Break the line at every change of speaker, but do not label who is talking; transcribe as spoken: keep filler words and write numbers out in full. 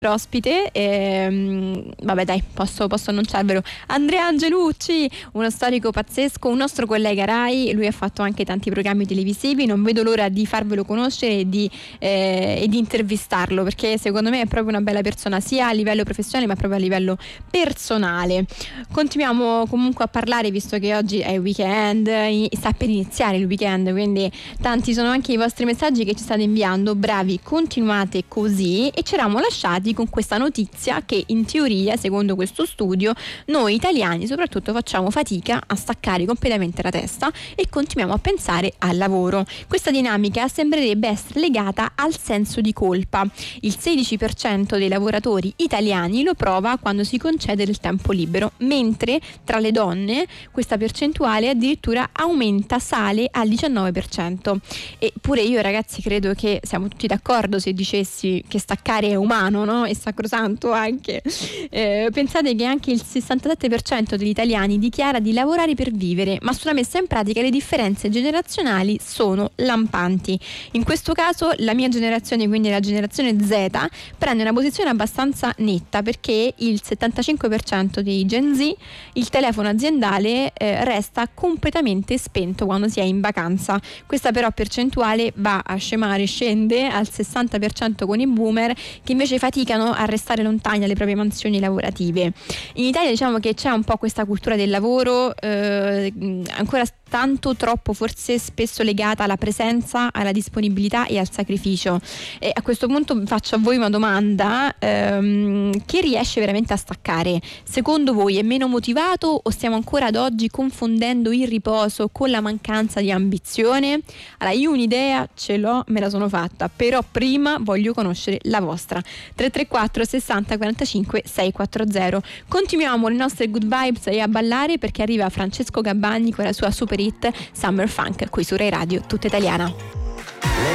ospite, ehm, vabbè dai, posso, posso annunciarvelo, Andrea Angelucci, uno storico pazzesco, un nostro collega Rai. Lui ha fatto anche tanti programmi televisivi, non vedo l'ora di farvelo conoscere e di, eh, e di intervistarlo, perché secondo me è proprio una bella persona, sia a livello professionale ma proprio a livello personale. Continuiamo comunque a parlare, visto che oggi è weekend, sta per iniziare il weekend, quindi tanti sono anche i vostri messaggi che ci state inviando. Bravi, continuate così. E ci eravamo lasciati con questa notizia che in teoria, secondo questo studio, noi italiani soprattutto facciamo fatica a staccare completamente la testa e continuiamo a pensare al lavoro. Questa dinamica sembrerebbe essere legata al senso di colpa. Il sedici per cento dei lavoratori italiani lo prova quando si concede del tempo libero, mentre tra le donne questa percentuale addirittura aumenta, sale al diciannove per cento. E pure io, ragazzi, credo che siamo tutti d'accordo se dicessi che staccare è umano, no? E sacrosanto anche. Eh, pensate che anche il sessantasette per cento degli italiani dichiara di lavorare per vivere, ma sulla messa in pratica le differenze generazionali sono lampanti. In questo caso la mia generazione, quindi la generazione Z, prende una posizione abbastanza netta, perché il settantacinque per cento dei Gen Z il telefono aziendale eh, resta completamente spento quando si è in vacanza. Questa però percentuale va a scemare, scende al sessanta per cento con i boomer, che invece faticano a restare lontani dalle proprie mansioni lavorative. In Italia diciamo che c'è un po' questa cultura del lavoro eh, ancora tanto troppo, forse spesso legata alla presenza, alla disponibilità e al sacrificio. E a questo punto faccio a voi una domanda: ehm, chi riesce veramente a staccare? Secondo voi è meno motivato o stiamo ancora ad oggi confondendo il riposo con la mancanza di ambizione? Allora, io un'idea ce l'ho, me la sono fatta, però prima voglio conoscere la vostra. tre tre quattro sessanta quarantacinque seicentoquaranta. Continuiamo le nostre good vibes e a ballare, perché arriva Francesco Gabbani con la sua super hit Summer Funk qui su Rai Radio Tutta Italiana.